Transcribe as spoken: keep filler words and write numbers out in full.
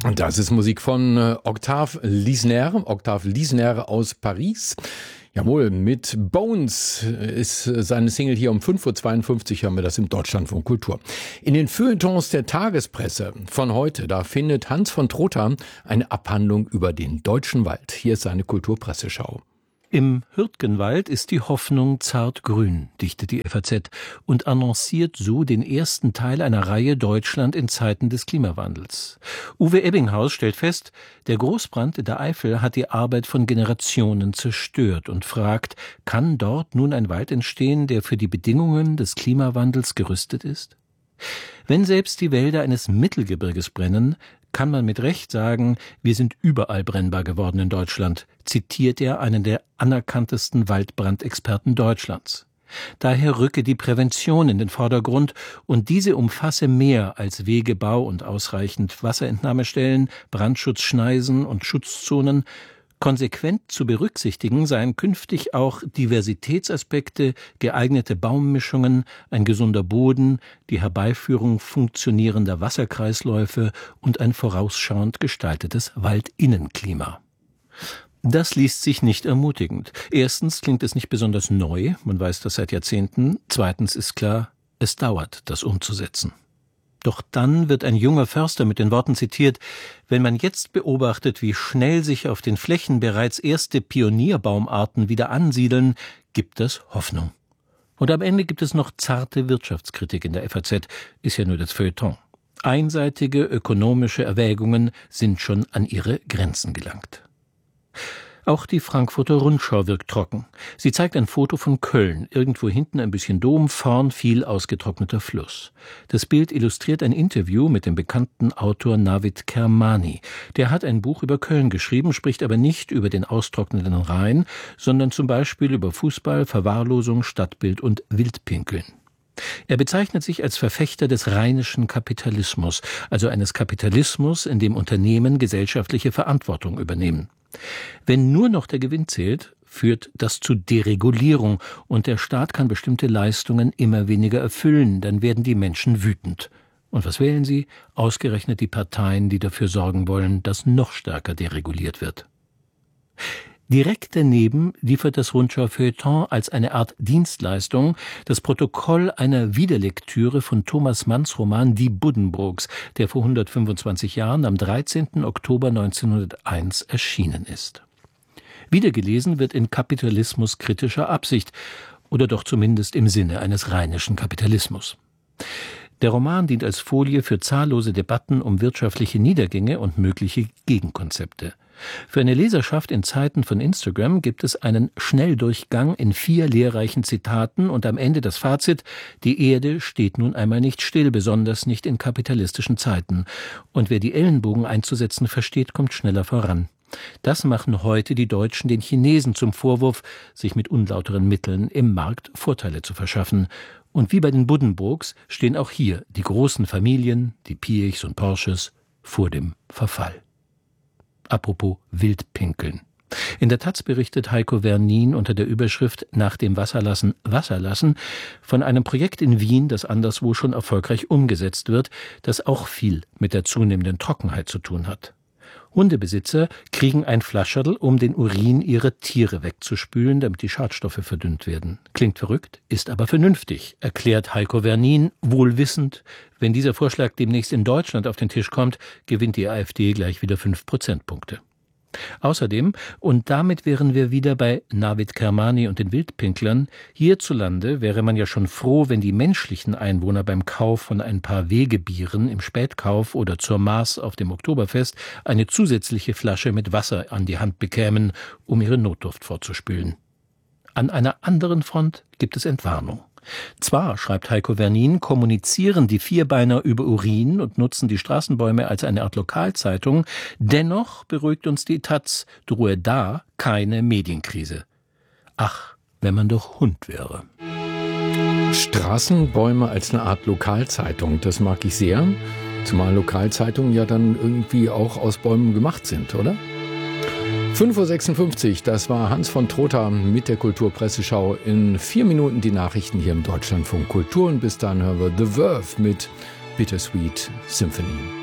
Das ist Musik von äh, Octave Lisner, Octave Lisner aus Paris. Jawohl, mit Bones ist seine Single hier um fünf Uhr zweiundfünfzig, hören wir das im Deutschlandfunk Kultur. In den Feuilletons der Tagespresse von heute, da findet Hans von Trotha eine Abhandlung über den deutschen Wald. Hier ist seine Kulturpresseschau. Im Hürtgenwald ist die Hoffnung zartgrün, dichtet die F A Z und annonciert so den ersten Teil einer Reihe Deutschland in Zeiten des Klimawandels. Uwe Ebbinghaus stellt fest, der Großbrand in der Eifel hat die Arbeit von Generationen zerstört und fragt, kann dort nun ein Wald entstehen, der für die Bedingungen des Klimawandels gerüstet ist? Wenn selbst die Wälder eines Mittelgebirges brennen, kann man mit Recht sagen, wir sind überall brennbar geworden in Deutschland, zitiert er einen der anerkanntesten Waldbrandexperten Deutschlands. Daher rücke die Prävention in den Vordergrund und diese umfasse mehr als Wegebau und ausreichend Wasserentnahmestellen, Brandschutzschneisen und Schutzzonen. Konsequent zu berücksichtigen seien künftig auch Diversitätsaspekte, geeignete Baummischungen, ein gesunder Boden, die Herbeiführung funktionierender Wasserkreisläufe und ein vorausschauend gestaltetes Waldinnenklima. Das liest sich nicht ermutigend. Erstens klingt es nicht besonders neu, man weiß das seit Jahrzehnten. Zweitens ist klar, es dauert, das umzusetzen. Doch dann wird ein junger Förster mit den Worten zitiert, wenn man jetzt beobachtet, wie schnell sich auf den Flächen bereits erste Pionierbaumarten wieder ansiedeln, gibt das Hoffnung. Und am Ende gibt es noch zarte Wirtschaftskritik in der F A Z, ist ja nur das Feuilleton. Einseitige ökonomische Erwägungen sind schon an ihre Grenzen gelangt. Auch die Frankfurter Rundschau wirkt trocken. Sie zeigt ein Foto von Köln, irgendwo hinten ein bisschen Dom, vorn viel ausgetrockneter Fluss. Das Bild illustriert ein Interview mit dem bekannten Autor Navid Kermani. Der hat ein Buch über Köln geschrieben, spricht aber nicht über den austrocknenden Rhein, sondern zum Beispiel über Fußball, Verwahrlosung, Stadtbild und Wildpinkeln. Er bezeichnet sich als Verfechter des rheinischen Kapitalismus, also eines Kapitalismus, in dem Unternehmen gesellschaftliche Verantwortung übernehmen. Wenn nur noch der Gewinn zählt, führt das zu Deregulierung und der Staat kann bestimmte Leistungen immer weniger erfüllen, dann werden die Menschen wütend. Und was wählen sie? Ausgerechnet die Parteien, die dafür sorgen wollen, dass noch stärker dereguliert wird. Direkt daneben liefert das Rundschau-Feuilleton als eine Art Dienstleistung das Protokoll einer Wiederlektüre von Thomas Manns Roman Die Buddenbrooks, der vor hundertfünfundzwanzig Jahren am dreizehnten Oktober neunzehnhunderteins erschienen ist. Wiedergelesen wird in kapitalismuskritischer Absicht oder doch zumindest im Sinne eines rheinischen Kapitalismus. Der Roman dient als Folie für zahllose Debatten um wirtschaftliche Niedergänge und mögliche Gegenkonzepte. Für eine Leserschaft in Zeiten von Instagram gibt es einen Schnelldurchgang in vier lehrreichen Zitaten und am Ende das Fazit: Die Erde steht nun einmal nicht still, besonders nicht in kapitalistischen Zeiten. Und wer die Ellenbogen einzusetzen versteht, kommt schneller voran. Das machen heute die Deutschen den Chinesen zum Vorwurf, sich mit unlauteren Mitteln im Markt Vorteile zu verschaffen. Und wie bei den Buddenbrooks stehen auch hier die großen Familien, die Piechs und Porsches, vor dem Verfall. Apropos Wildpinkeln. In der Taz berichtet Heiko Wernin unter der Überschrift Nach dem Wasserlassen Wasser lassen von einem Projekt in Wien, das anderswo schon erfolgreich umgesetzt wird, das auch viel mit der zunehmenden Trockenheit zu tun hat. Hundebesitzer kriegen ein Flascherl, um den Urin ihrer Tiere wegzuspülen, damit die Schadstoffe verdünnt werden. Klingt verrückt, ist aber vernünftig, erklärt Heiko Wernin, wohl wissend, wenn dieser Vorschlag demnächst in Deutschland auf den Tisch kommt, gewinnt die AfD gleich wieder fünf Prozentpunkte. Außerdem, und damit wären wir wieder bei Navid Kermani und den Wildpinklern, hierzulande wäre man ja schon froh, wenn die menschlichen Einwohner beim Kauf von ein paar Wegebieren im Spätkauf oder zur Maß auf dem Oktoberfest eine zusätzliche Flasche mit Wasser an die Hand bekämen, um ihre Notdurft fortzuspülen. An einer anderen Front gibt es Entwarnung. Zwar, schreibt Heiko Wernin, kommunizieren die Vierbeiner über Urin und nutzen die Straßenbäume als eine Art Lokalzeitung, dennoch beruhigt uns die Taz, drohe da keine Medienkrise. Ach, wenn man doch Hund wäre. Straßenbäume als eine Art Lokalzeitung, das mag ich sehr, zumal Lokalzeitungen ja dann irgendwie auch aus Bäumen gemacht sind, oder? fünf Uhr sechsundfünfzig, das war Hans von Trotha mit der Kulturpresseschau. In vier Minuten die Nachrichten hier im Deutschlandfunk Kultur und bis dann hören wir The Verve mit Bittersweet Symphony.